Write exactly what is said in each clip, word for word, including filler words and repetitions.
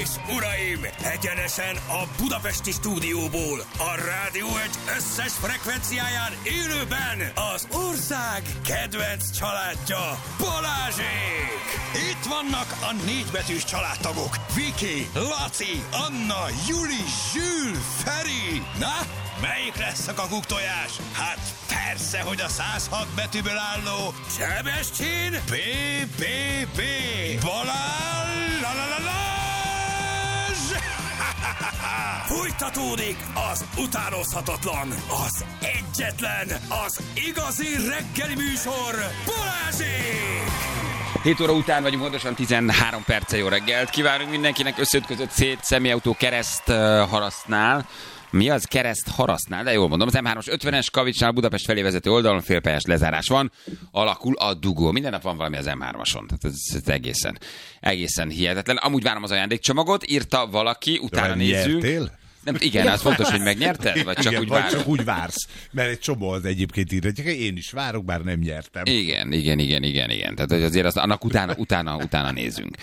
és uraim, egyenesen a budapesti stúdióból, a Rádió egy összes frekvenciáján élőben az ország kedvenc családja, Balázsék! Itt vannak a négybetűs családtagok, Viki, Laci, Anna, Juli, Zsül, Feri. Na, melyik lesz a kakuktojás? Hát persze, hogy a száz hat betűből álló Sebestyén bé bé bé Balázs! Folytatódik az utánozhatatlan, az egyetlen, az igazi reggeli műsor, Balázsék! hét óra után vagyunk, pontosan tizenhárom perce. Jó reggelt kívánunk mindenkinek, összeütközött szét személyautó kereszt uh, harasznál. Mi az? Kereszt harasznál, de jól mondom. Az em hármas ötvenes Kavicsnál Budapest felé vezető oldalon félpályás lezárás van, alakul a dugó. Minden nap van valami az em hármason. Tehát ez, ez egészen, egészen hihetetlen. Amúgy várom az ajándékcsomagot, írta valaki, utána nézzünk. Nyertél? Nem, igen, az fontos, hogy megnyerted? Vagy csak igen, úgy vagy vársz? csak úgy vársz. Mert egy csomó az egyébként írja, én is várok, bár nem nyertem. Igen, igen, igen, igen, igen. Tehát azért az, annak utána, utána, utána nézünk.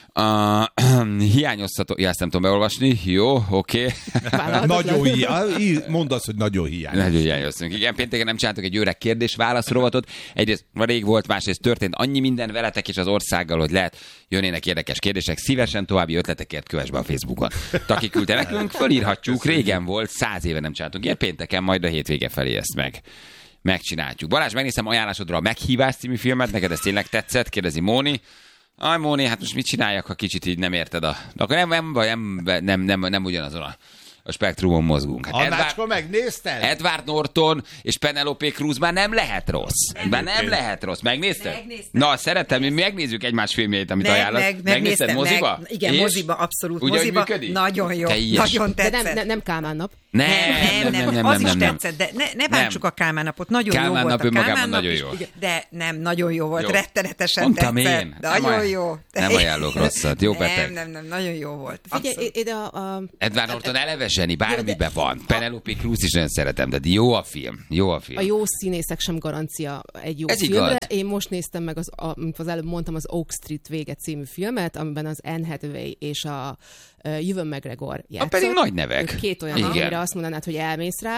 Uh, hiányozható, ja, ezt nem tudom beolvasni. Jó, oké. Okay. Nagyon hiányos. Mondd azt, hogy nagyon hiányos. Nagyon hiányoztunk. Igen, pénteken nem csináltuk egy öreg kérdés-válasz rovatot. Egyrészt rég volt, másrészt történt annyi minden veletek és az országgal, hogy lehet jönnének érdekes kérdések. Szívesen további ötletekért kövess be a Facebookon. Taki küldte nekünk, fölírhatjuk. Régen volt, száz éve nem csináltunk. Ilyen pénteken, majd a hétvége felé ezt meg. Megcsináljuk. Balázs, megnézem ajánlásodra a Meghívás című filmet. Neked ez tényleg tetszett? Kérdezi Móni. Aj, Móni, hát most mit csináljak, ha kicsit így nem érted a... De akkor nem, nem, nem, nem, nem, nem ugyanazon a, a spektrumon mozgunk. Hát Annácska, Edward, megnézted? Edward Norton és Penelope Cruz már nem lehet rossz. Már nem lehet rossz. Megnézted? Megnéztem. Na, szeretem, mi megnézzük egymás filmjeit, amit meg, ajánlasz. meg, Megnézted moziba? Meg, igen, és? moziba, abszolút. Ugye, moziba, működik? nagyon jó, Teljes. nagyon De tetszett. nem, nem, nem Kálmán nap. Nem, Nem, nem, nem, az is tetszett, de ne, ne bántsuk a Kálmán napot. Nagyon Kálmán jó nap volt a önmagában Kálmán nap nagyon is, jó. de nem, nagyon jó volt, Jó. rettenetesen Mondtam tetszett. én. Nagyon Nem jó. Nem ajánlok rosszat. Jó, Petek? Nem, nem, nem, nagyon jó volt. Figyelj, én a, a... Edward Norton eleve zseni, bármiben van. Penelope Cruz is nagyon szeretem, de jó a film. Jó a film. A jó színészek sem garancia egy jó Ez filmre. igaz. Én most néztem meg, az, a, amit az előbb mondtam, az Oak Street vége című filmet, amiben az Anne Hathaway és a uh, Ewan McGregor játszott. pedig nagy nevek. Ők két olyan, Igen. amire azt mondanád, hogy elmész rá.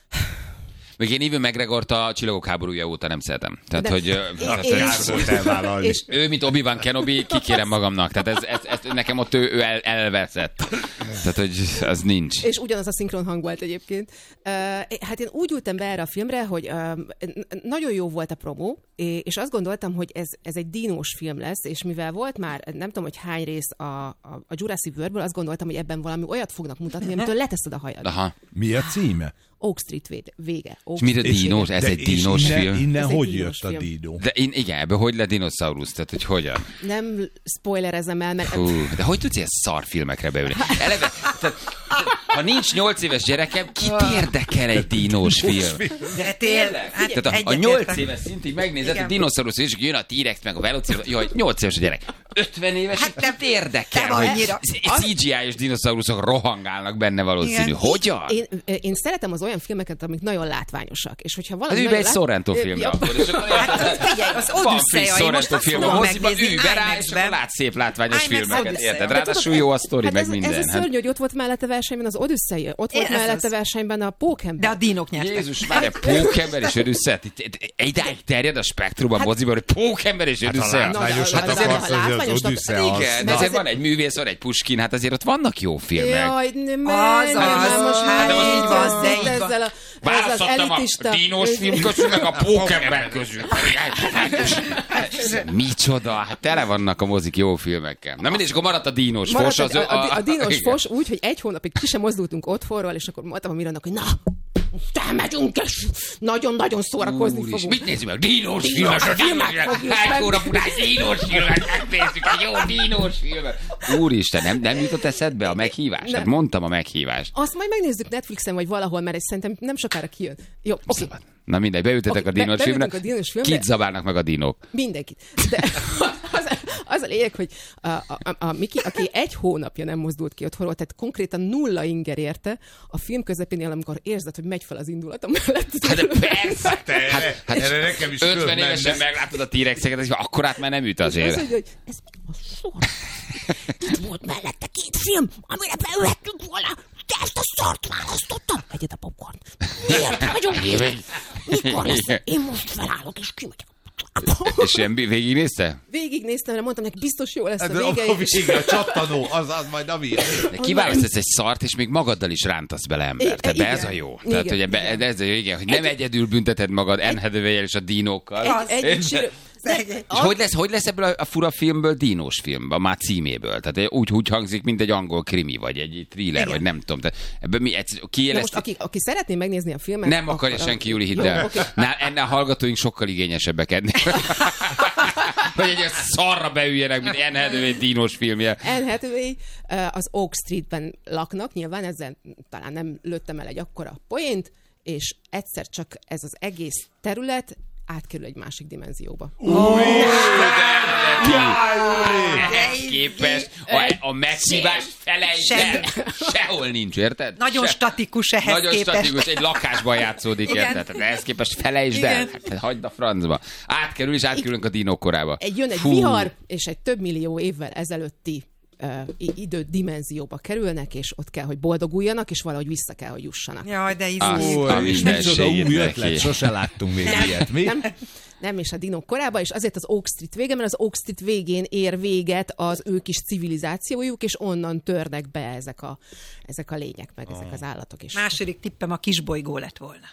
Még én Ewan McGregort a Csillagok háborúja óta nem szeretem. Tehát, De- hogy... Én- tehát, én- Kár volt elvállalni. És ő, mint Obi-Wan Kenobi, kikérem magamnak. Tehát ez, ez, ez nekem ott ő, ő el, elveszett. Tehát, hogy az nincs. És ugyanaz a szinkron hang volt egyébként. Uh, hát én úgy ültem be erre a filmre, hogy uh, nagyon jó volt a promó, és azt gondoltam, hogy ez, ez egy dinós film lesz, és mivel volt már, nem tudom, hogy hány rész a, a, a Jurassic Worldből, azt gondoltam, hogy ebben valami olyat fognak mutatni, amitől leteszed a hajad. Aha. Mi a címe? Oak Street vége. vége. Oak És mire Street dinós? vége. Ez De egy és dinós innen, film. Innen Ez egy hogy dínos jött a film. dínó? De én, igen, ebből hogy lett dinoszaurusz? Tehát, hogy hogyan? Nem spoilerezem el, mert... Hú, de hogy tudsz ilyen szar filmekre beülni? Eleve, tehát, ha nincs nyolc éves gyerekem, kit érdekel egy dinós film? De tényleg, hát Tehát a, a egyetértek. nyolc éves szintig megnézed Igen. a dinoszaurusz, és jön a T-rex, meg a velociraptor. Jaj, nyolc éves a gyerek. ötven éves, Hát hát nem- nem érdekel, nem hogy annyira. cé gé í-os dinoszauruszok rohangálnak benne valószínű. Igen. Hogyan? Én, én szeretem az olyan filmeket, amik nagyon látványosak. És hogyha valami Hát ülj be egy nagyon lát- Sorrento Ö, filmre ja. akkor. És akkor Hát figyelj, az van friss Odüsszeja, én most Sorrento azt film a fogom moziba, megnézni ülj be rá, és IMAX-ben. akkor látsz szép látványos IMAX filmeket, Odüsszeja. érted? De Ráadásul jó a sztori, Hát meg ez, minden. Ez a Hát- szörny, hogy ott volt mellette versenyben az Odüsszei, ott volt Ez az. mellette versenyben a De Pókember. a dínok nyertek. Jézus, már egy pókember és Odüsszeja. Idáig terjed a spektrum a moziban, hogy pókember és Hát ha Odüsszeja. látványosat Na, de- akarsz, hogy az látványosnak- Odüsszea az. Igen, de Na, azért azért- van egy művész, van egy Puskin, hát azért ott vannak jó filmek. Jaj, nem, Az, az, most hát már így így van, van, de így van. ezzel a, ezzel az Választottam a elitista... dínos film közül, meg a pókember közül. Micsoda, hát tele vannak a mozik jó filmekkel. Na mindegy, akkor maradt a dínos Maradt fos. Az, a, a, a, a dínos igen. fos úgy, hogy egy hónapig ki sem mozdultunk otthonról, és akkor mondtam a Mirannak, hogy na, elmegyünk, és nagyon-nagyon szórakozni Úr is, fogunk. mit nézzük meg? Dínos Dínos filmet, a filmet dínos fogjuk filmet. Hány meg- óra után dínos filmet megnézzük, egy jó dínos filmet. Úristen, nem, nem jutott eszedbe a meghívás? Nem. Hát mondtam a meghívást. Azt majd megnézzük Netflixen, vagy valahol, mert ez szerintem nem sokára kijön. Jó, oké. Okay. Na mindegy, beültetek Oké, a dínos be- filmre. beültünk a dínos filmre. Kit zabálnak meg a dinók? Mindenkit. De az, Az a lényeg, hogy a, a, a Miki, aki egy hónapja nem mozdult ki otthonról, tehát konkrétan nulla inger érte, a film közepénél, amikor érzed, hogy megy fel az indulatom mellett. Hát de persze! Te, Hát, hát erre nekem is ötven évesen meglátod a T-rexeket, és akkorát már nem üt azért. Az, hogy, hogy ez mi a sor? Itt volt mellette két film, amire beülhettünk volna. Te ezt a szart választottam? Egyed a popcorn. Miért vagyunk így? Mikor lesz? Én most felállok, és kimegyek. És ilyen végignézte? Végignéztem, mert mondtam neki, biztos jó lesz a vége. vége. A vége, a csattanó, az, az majd ami. De kiválasztasz egy szart, és még magaddal is rántasz bele embert. Tehát be ez a jó. Igen, tehát, hogy ebbe, igen. Ez a jó, igen, hogy nem egy... egyedül bünteted magad Anne Hathaway-jel és a dinókkal. Egy, egy, egy, és hogy lesz, hogy lesz ebből a, a fura filmből dínós film, a már címéből? Tehát úgy, úgy hangzik, mint egy angol krimi, vagy egy thriller, igen. Vagy nem tudom. Tehát ebből mi, egy, ki most, aki, aki szeretné megnézni a filmet... Nem akarja senki, Júli, hidd el. Okay. Ennél a hallgatóink sokkal igényesebbek ennél. Hogy egy szarra beüljenek, mint Anne Hathaway dínós filmje. Anne Hathaway az Oak Streetben laknak, nyilván ezzel talán nem lőttem el egy akkora poént, és egyszer csak ez az egész terület átkerül egy másik dimenzióba. Új, ehhez képest a, a meghívást felejtsd el. Sehol nincs, érted? Nagyon Se, statikus ehhez nagyon képest. Nagyon statikus, egy lakásban játszódik, érted? De ehhez képest felejtsd el. Hát, hagyd a francba. Átkerül, és átkerülünk a dinók korába. Egy jön egy Fú. vihar, és egy több millió évvel ezelőtti Uh, idődimenzióba kerülnek, és ott kell, hogy boldoguljanak, és valahogy vissza kell, hogy jussanak. Jaj, de izé. Micsoda új ötlet, sose láttunk még nem, ilyet. Mi? Nem, nem, és a dinók korába, és azért az Oak Street vége, mert az Oak Street végén ér véget az ő kis civilizációjuk, és onnan törnek be ezek a, ezek a lények, meg oh. ezek az állatok is. Második tippem a kisbolygó lett volna.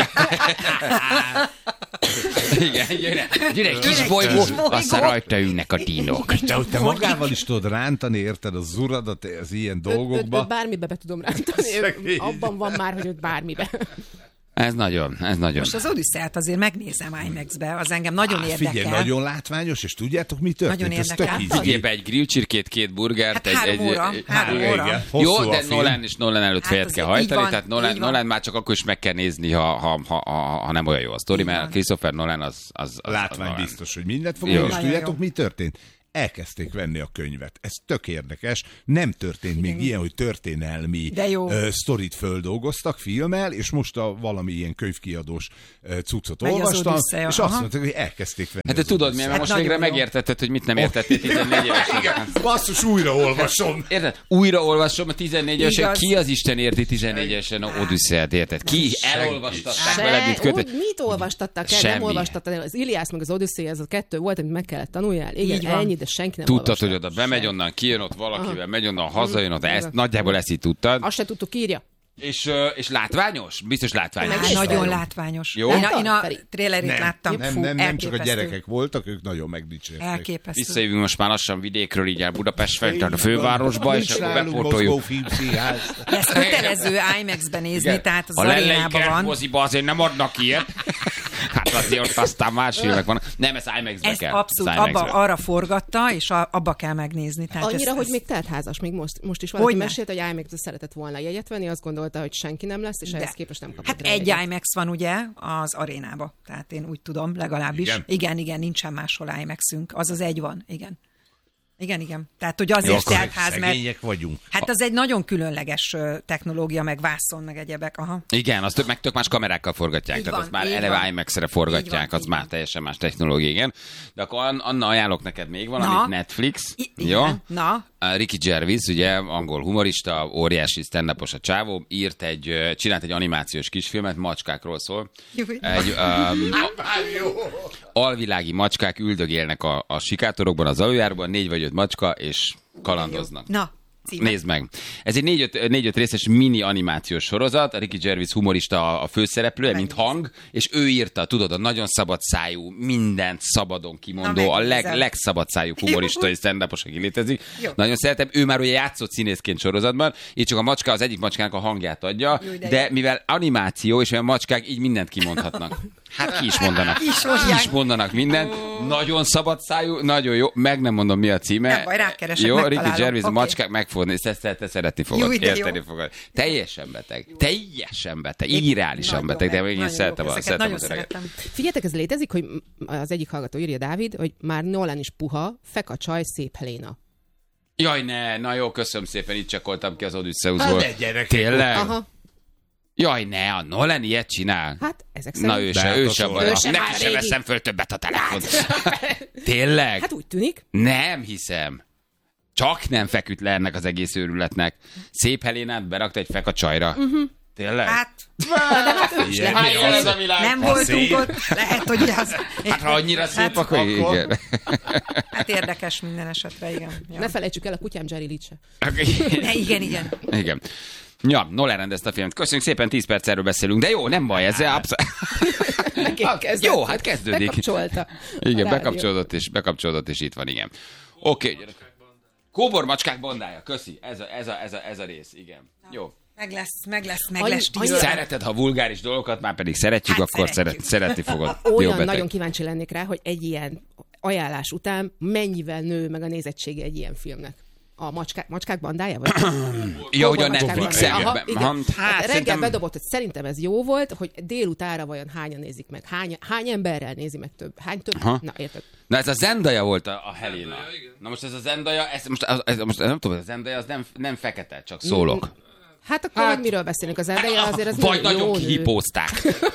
Igen, gyere, gyere egy kisbolygó, aztán rajta ülnek a dinók. Te, te magával is tudod rántani, érted, az uradat az ilyen dolgokba. Öt, öt, bármibe be tudom rántani. Abban van már, hogy öt bármibe. Ez nagyon, ez nagyon. Most az Odüsszát azért megnézem IMAX-be, az engem nagyon Á, érdekel. Figyelj, nagyon látványos, és tudjátok, mi történt? Nagyon érdekel. Figyelj be, egy grillcsirkét, két burgert. Hát egy, három egy, óra. Egy, három egy, óra. Jó, de Nolan és Nolan előtt hát fejet kell hajtani, van, tehát Nolan, Nolan már csak akkor is meg kell nézni, ha, ha, ha, ha, ha nem olyan jó a sztori, mert Christopher Nolan az... az, az Látvány az biztos, hogy mindent fogunk, és tudjátok, mi történt? Elkezdték venni a könyvet. Ez tök érdekes. Nem történt igen. még ilyen, hogy történelmi uh, sztorit földolgoztak filmmel, és most a valami ilyen könyvkiadós uh, cuccot Megy olvastam, az és aha. azt mondták, hogy elkezdték venni. Hát te tudod, mi, mert hát most végre jó. megértetted, hogy mit nem értettél tizennégy évesen. Igen, basszus, újra olvasom. Érted? Újra olvasom a tizennégy évesen. Ki az Isten érti tizennégy évesen a Odüsszeiát, érted? Ki elolvastatták veled, mit kötött? Mit olvastattak el? Nem olvastattak. Az Iliász meg az Odüsszei, ez a kettő volt, amit meg kellett tanuljál. Igen, ennyi, de senki nem tudtad, hogy oda bemegy onnan, kijön ott valakivel, aha. megy onnan, hazajön ott, ezt, nagyjából ezt így tudtad. Azt se tudtuk, írja. És, és látványos? Biztos látványos. Á, nagyon látványos. Jó? Én a, én a trailerét láttam. Nem, Fú, nem, nem csak a gyerekek voltak, ők nagyon megdicsérték. Elképesztő. Visszajövünk most már lassan vidékről, így el Budapest fent, a fővárosba, és akkor bepótoljuk. Ezt kötelező IMAX-ben nézni, igen. Tehát az a arénában van. A moziba azért nem adnak ilyet. Hát azért ott aztán más filmek van. Nem, ez IMAX-be kell. Abszolút, abba, arra forgatta, és a, abba kell megnézni. Tehát annyira, ez, hogy ez... még teltházas, még most, most is valaki mesélt, hogy IMAX-be szeretett volna jegyet venni, azt gondolta, hogy senki nem lesz, és de. ehhez képest nem kapott. Hát egy jegyet. IMAX van ugye az arénába, tehát én úgy tudom, legalábbis. Igen, igen, igen nincsen máshol IMAX-ünk, az az egy van, igen. Igen, igen. Tehát, hogy azért teltház, mert... vagyunk. Hát az egy nagyon különleges technológia, meg vászon, meg egyebek. Aha. Igen, azt meg tök más kamerákkal forgatják, így tehát van, azt már eleve IMAX-re forgatják, van, az már van. Teljesen más technológia, igen. De akkor Anna, ajánlok neked még valamit, Netflix. I- jó? Na? Ricky Gervais, ugye, angol humorista, óriási stand-upos a csávó, írt egy, csinált egy animációs kisfilmet, macskákról szól. Egy um, alvilági macskák üldögélnek a, a sikátorokban, az aluljárban, négy vagy öt macska, és kalandoznak. Na. Nézd meg. Ez egy négy-öt, négy-öt részes mini animációs sorozat, a Ricky Gervais humorista a főszereplője, mint hang, és ő írta, tudod, a nagyon szabad szájú, mindent szabadon kimondó, na, a leg, legszabad szájú humorista és stand-upos, aki létezik. Jó. Nagyon szeretem. Ő már ugye játszott színészként sorozatban, így csak a macska az egyik macskának a hangját adja, jó, de, de mivel animáció, és olyan macskák így mindent kimondhatnak. Hát ki is mondanak. Ki is, ki is mondanak mindent. Oh. Nagyon szabad szájú, nagyon jó. Meg nem mondom, mi a címe. Nem baj, rákeresek, jó, megtalálom. Ricky Gervais, okay. macskák megfogni. Te, te szeretni fogod, jó, érteni jó. fogod. Teljesen beteg. Jó. Teljesen beteg. Irreálisan beteg, de még én szeretem a szeretem az öreget. Figyeljetek, ez létezik, hogy az egyik hallgató írja, Dávid, hogy már Nolan is puha, fek a csaj, szép Helena. Jaj, ne, na jó, köszönöm szépen, itt csekoltam ki az Odysseusból. Hát, tényleg? Aha. Jaj, ne, a Nolan ilyet csinál? Hát, ezek szerint. Na ő se, ő se van. sem Neki se veszem föl többet a telefont. Tényleg? Hát úgy tűnik. Nem hiszem. Csak nem feküdt le ennek az egész őrületnek. Szép Helénát berakta egy fek a csajra. Uh-huh. Tényleg? Hát, Igen, lehet, ez a világ. nem voltunk ott, lehet, hogy az... Hát ha annyira szép, hát, akkor, akkor igen. Hát érdekes minden esetre, igen. Ja. Ne felejtsük el a kutyám Jerry Litch-e. Ne, igen, igen. Igen. Ja, Nolan rendezte a filmet. Köszönjük szépen, tíz perc erről beszélünk, de jó, nem baj, ez abszolút... Jó, hát kezdődik. Bekapcsolta. Igen, bekapcsolódott és, bekapcsolódott és itt van, igen. Oké. Okay. Kóbormacskák bandája, köszi. Ez a, ez a, ez a, ez a rész, igen. Jó. Meg lesz, meg lesz, meg lesz. Szereted, ha vulgáris dolgokat, már pedig szeretjük, hát akkor szeretjük. Szeretni fogod. Olyan jó, nagyon kíváncsi lennék rá, hogy egy ilyen ajánlás után mennyivel nő meg a nézettsége egy ilyen filmnek. A macskák, macskák bandája? Vagy? Ja, hogy a Netflixen. Hát, reggel bedobott, hogy szerintem ez jó volt, hogy délutára vajon hányan nézik meg. Hány, hány emberrel nézi meg több? Hány több? Aha. Na, érted? Na ez a Zendaya volt a, a Helena. Na most ez a Zendaya, ez, most, ez, most nem tudom, a Zendaya az nem, nem fekete, csak szólok. Hát akkor hát, miről beszélünk? Az Zendaya azért az vagy nagyon kihipózták.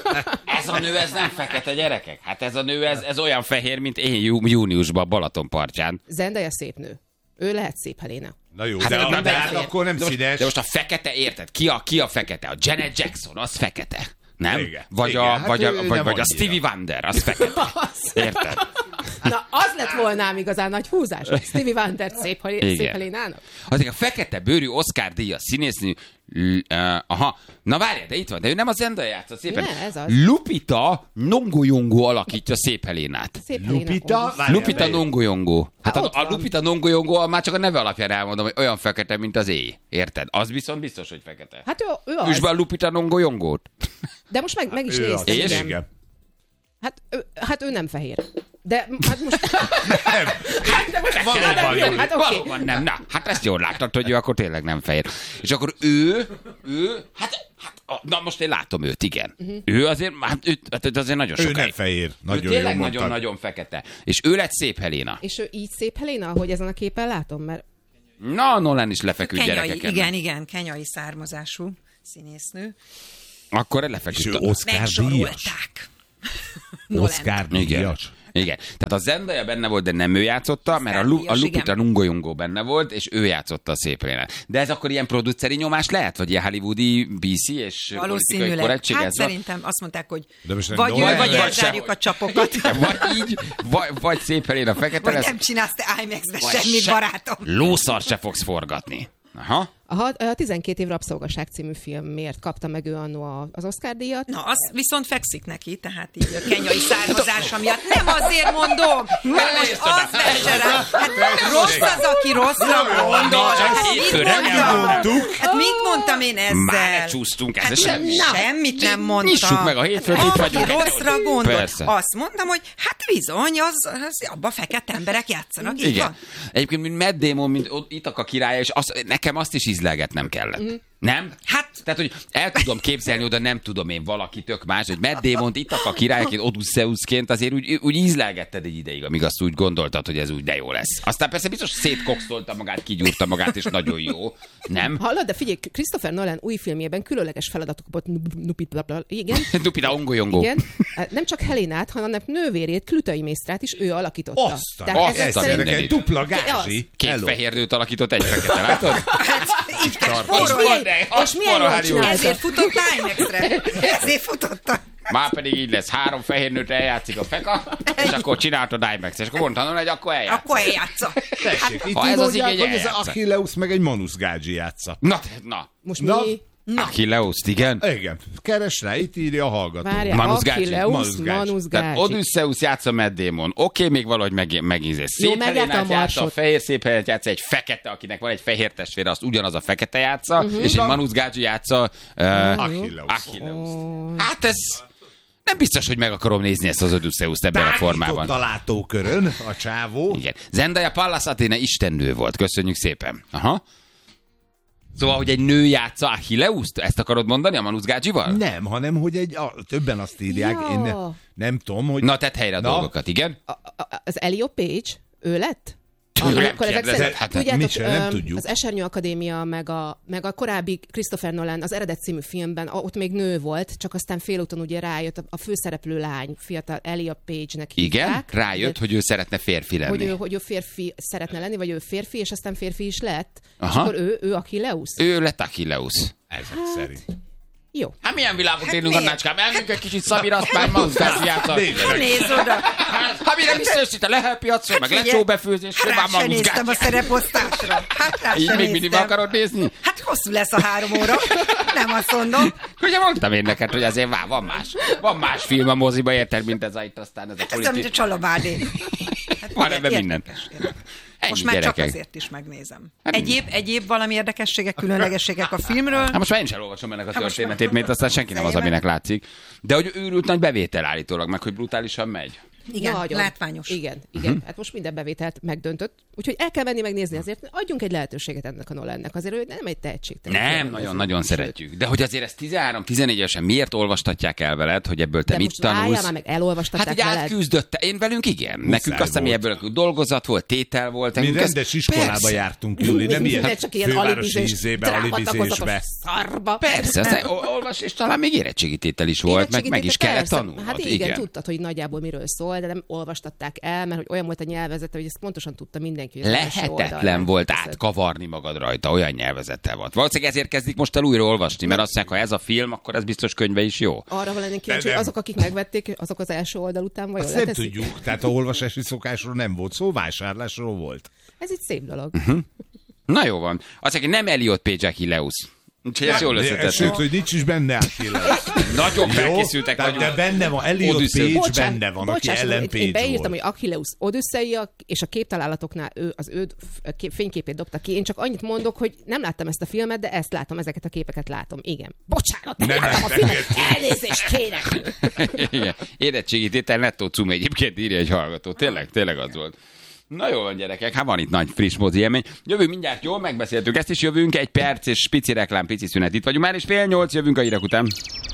Ez a nő, ez nem fekete, gyerekek. Hát ez a nő, ez, ez olyan fehér, mint én jú, júniusban Balaton partján. Zendaya szép nő. Ő lehet szép Helena. Na jó, hát de, de, de hát akkor nem de színes. Most, de most a fekete, érted? Ki a, ki a fekete? A Janet Jackson, az fekete. Nem? Igen, vagy igen, a, hát vagy, a, vagy, vagy, vagy a Stevie Wonder, az fekete. Érted? Na, az lett volna ám igazán nagy húzás, hogy Stevie Wonder szép, szép Helénának. Azért a fekete bőrű Oscar díjas színésznő, uh, aha, na várjál, de itt van, de ő nem a Zendaya játszott szépen. Ne, ez az. Lupita Nyong'o alakítja szép Helénát. Szép Lupita? Helena. Lupita Nyong'o. Hát ha, a, a Lupita Nyong'o már csak a neve alapján elmondom, hogy olyan fekete, mint az éj. Érted? Az viszont biztos, hogy fekete. Hát ő, ő az. Üsd be a Lupita Nyong'ót. De most meg, meg is ő néztem. És? Igen. Hát ő, hát ő nem fehér. De hát most... Nem. Hát, de most Valóban jó, jó. hát oké. Valóban nem. Na, hát ezt jól láttad, hogy ő akkor tényleg nem fehér. És akkor ő, ő, hát, hát na most én látom őt, igen. Uh-huh. Ő azért, hát, ő, hát azért nagyon Ő sokáig. nem fehér. Nagyon ő tényleg jó nagyon-nagyon fekete. És ő lett szép Helena. És ő így szép Helena, ahogy ezen a képen látom, mert... Na, Nolan is lefeküdt Kenyai, gyerekeken. igen, igen, kenyai származású színésznő. Akkor lefeküdt. És ő Oscar díjas. Megsorolták. Oscar Igen. díjas. Igen. Tehát a Zendaya benne volt, de nem ő játszotta, mert a, Lu- a Lupita Nyong'o benne volt, és ő játszotta a szép Helénát. De ez akkor ilyen produceri nyomás lehet? Vagy ilyen hollywoodi bé cé és valószínűleg. korrektség? Hát ez szerintem azt mondták, hogy most vagy ő, Nolan- vagy vagy elzárjuk sem. a csapokat. Vagy így, vagy, vagy szép Helena fekete Vagy lesz. nem csinálsz te IMAX-be vagy semmit, se- barátom. Lószar se fogsz forgatni. Aha. A, a tizenkét év rabszolgaság című filmért kapta meg ő annó az Oscar díjat. Na, az viszont fekszik neki, tehát így a kenyai származása miatt. Nem azért mondom, mert most az vesse rá. Hát rossz az, aki rosszra gondol. Hát mit mondtam? Hát mit mondtam én Már ezzel? csúsztunk, ez Hát semmi. semmit nem mondtam. Nyissuk meg a hétfőt, itt vagyunk. Aki rosszra gondol. Persze. Azt mondtam, hogy hát bizony, az, az abban fekete emberek játszanak. Így Igen. van. Egyébként, mint Matt Damon, mint Itaka királya, és az, nekem azt is ízlelgetnem kellett. Mm. Nem? Hát... Tehát, hogy el tudom képzelni oda, nem tudom én, valaki tök más, hogy Matt Damont Itaka királyként, Odysseusként azért úgy, úgy ízlelgetted egy ideig, amíg azt úgy gondoltad, hogy ez úgy de jó lesz. Aztán persze biztos szétkokszolta magát, kigyúrta magát, és nagyon jó. Nem? Hallod, de figyelj, Christopher Nolan új filmjében különleges feladatok volt. Igen. Lupita Nyong'o. Igen. Nem csak Helénát, hanem nővérét, Klütai Mésztrát is ő alakította. Aztán, Tehát azt ezek a szerint- mindenit. dupla gázsi. Két Hello. fehér nőt alakított, egy fekete, látod? Hát, így kell És spórolni. milyen- és milyen jól csinálta. Ezért futott IMAX-re. Ezért futotta. Már pedig így lesz, három fehér nőt eljátszik a feka, és akkor csináltad IMAX, és akkor mondta, hogy akkor eljátsz. Akkor eljátsza. Tessék, itt Ha így ez az mondják, igény, hogy ez eljátsza. Achilleus meg egy Manus Gágyi játsza. Na, na. Most Na. mi? Achilleus, igen. Igen, keres rá, itt írja a hallgató. Várjál, Manus Gágyi. Achilleus, Manus Gágyi. Manus Tehát Gágyi. Odysseus játsza Matt Damon. Oké, okay, még valahogy meg, megízés. Jó, Szép meglátta a Helénát játsza, a marsot. fehér szép Helénát játsza, egy fekete, akinek van egy fehér testvére, azt ugyanaz a fekete játsza, uh-huh. és egy Manus Gágyi játsza uh, Achilleus. Achilleus. Hát ez... Nem biztos, hogy meg akarom nézni ezt az Odysseus-t ebben a formában. a látókörön a csávó. Igen. Zendaya Pallas Athena istennő volt. Köszönjük szépen. Aha. Szóval, hogy egy nő játsza Achilleuszt? Ezt akarod mondani a Manuzgácsival? Nem, hanem, hogy egy, a, többen azt írják, Ja. én ne, nem tudom, hogy... Na, tedd helyre a Na. dolgokat, igen? A, a, az Elio Page, ő lett? Tőlem Akkor ezek kérdezed? szerint- Hát, tudjátok, mit sem, nem öm, tudjuk. az Esernyő Akadémia, meg a, meg a korábbi Christopher Nolan, az Eredet című filmben, ott még nő volt, csak aztán félúton ugye rájött, a, a főszereplő lány, fiatal Elia Page-nek Igen? hívták. Rájött, De- hogy ő szeretne férfi lenni. hogy ő, hogy ő férfi szeretne lenni, vagy ő férfi, és aztán férfi is lett. Aha. És akkor ő, ő Achilleus? Ő lett Achilleus. Ezek szerint. Jó. Hát milyen világot élünk, miért? Annácskám? Elmegyünk egy kicsit Szabira, azt már Manuzgácsi játsza. Nézd oda! Hát mire biztos itt a lehelpiacról, meg figyelj, lecsóbefőzés, hát már rá se néztem a Manuzgácsi. szereposztásra. Hát rá Így se még mindig néztem. akarod nézni? Hát hosszú lesz a három óra. Nem azt mondom. Ugye mondtam én neked, hogy azért vár, van más. Van más film a moziba, érted, mint ez a itt aztán ez a Hát ez olyan, mint a politik. Csalabádé. Hát Van ugye, ebben minden. érdekes, érdekes. Ennyi, Most már csak gyerekek. azért is megnézem. Hát- Egyéb, egyéb valami érdekességek, különlegességek a filmről. Hát most már én sem olvasom ennek a Hát most történetét, már- mert aztán senki nem az, Fejében. aminek látszik. De hogy őrült nagy bevétel állítólag, meg hogy brutálisan megy. Igen, Nagyon. látványos. Igen, igen. Uh-huh. Hát most minden bevételt megdöntött. Úgyhogy el kell menni megnézni, azért adjunk egy lehetőséget ennek a Nolannek. Azért ő nem egy tehetségtelen. Nem, film, nagyon-nagyon azért. szeretjük. De hogy azért ezt tizenhárom-tizenégy évesen miért olvastatják el veled, hogy ebből te De mit most várjál tanulsz? már meg, elolvastatták Hát, hogy veled. átküzdötte. Én velünk igen. Nekünk azt, ami volt. ebből dolgozat volt, tétel volt. Mi nekünk ez- rendes iskolába Persze. jártunk, Júli, nem ilyen Minden csak ilyen fővárosi alibizés, ízébe, drámatakozok alibizésbe. a szarba. Persze, aztán ol- olvas, és talán még érettségitétel is volt, meg, meg is kellett Persze. tanulnod. Hát igen, tudtad, hogy nagyjából miről szól, de nem olvastatták el, mert hogy olyan volt a nyelvezete, hogy ezt pontosan tudta mindenki. hogy az első Lehetetlen oldalon volt teszed. átkavarni magad rajta, olyan nyelvezettel volt. Valószínűleg ezért kezdik most el újra olvasni, mert azt mondják, ha ez a film, akkor ez biztos könyve is jó. Arra van lenni kíváncsi, De hogy nem. azok, akik megvették, azok az első oldal után vajon Azt nem leteszik? tudjuk, tehát a olvasási szokásról nem volt szó, vásárlásról volt. Ez egy szép dolog. Na jó van. Azt mondja, nem Elliot Page Achilleus. Úgyhogy ez jól De- összetettük. Sőt, hogy nincs is benne Achilleus. Nagyon Jó? felkészültek Tehát, vagyunk. de benne van, Elliot Odysseus. Page Bocsánat, benne van, aki bocsáss, Ellen én- Page Én beírtam, volt. hogy Achilleus Odüsszeiak, és a képtalálatoknál ő, az ő f- kép- fényképét dobta ki. Én csak annyit mondok, hogy nem láttam ezt a filmet, de ezt látom, ezeket a képeket látom. Igen. Bocsánat, nem Nem, láttam a nem, filmet. Elnézést kérek. Igen. Érettségi tétel nettó cum egyébként írja egy hallgató. Tényleg, tényleg az volt. Na jó van, gyerekek, hát van itt nagy friss mozi élmény. Jövünk mindjárt, jól megbeszéltük ezt is, jövünk egy perc és pici reklám, pici szünet. Itt vagyunk már, és fél nyolc jövünk a hírek után.